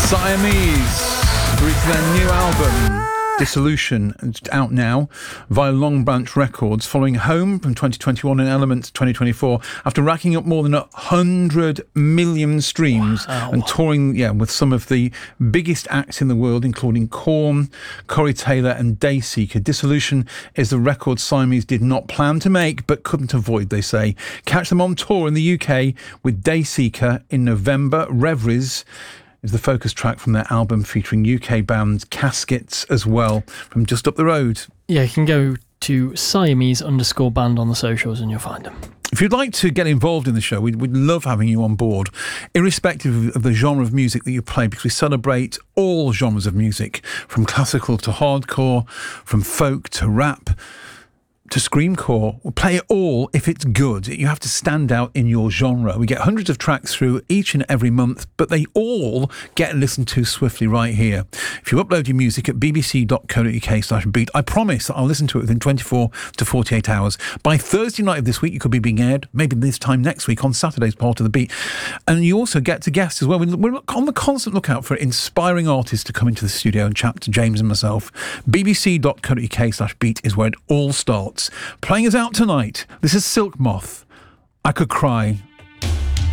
Siamese released their new album Dissolution, out now via Long Branch Records, following Home from 2021 and Elements 2024 after racking up more than 100 million streams. Wow. And touring with some of the biggest acts in the world, including Korn, Corey Taylor and Dayseeker. Dissolution is the record Siamese did not plan to make but couldn't avoid, they say. Catch them on tour in the UK with Dayseeker in November. Reveries is the focus track from their album, featuring UK band Caskets as well, from just up the road. Yeah, you can go to Siamese_band on the socials and you'll find them. If you'd like to get involved in the show, we'd love having you on board, irrespective of the genre of music that you play, because we celebrate all genres of music, from classical to hardcore, from folk to rap to screamcore. We'll play it all if it's good. You have to stand out in your genre. We get hundreds of tracks through each and every month, but they all get listened to swiftly right here. If you upload your music at bbc.co.uk/beat, I promise that I'll listen to it within 24 to 48 hours. By Thursday night of this week, you could be being aired, maybe this time next week on Saturday's part of the Beat. And you also get to guest as well. We're on the constant lookout for inspiring artists to come into the studio and chat to James and myself. bbc.co.uk/beat is where it all starts. Playing us out tonight, this is Silk Moth. I Could Cry.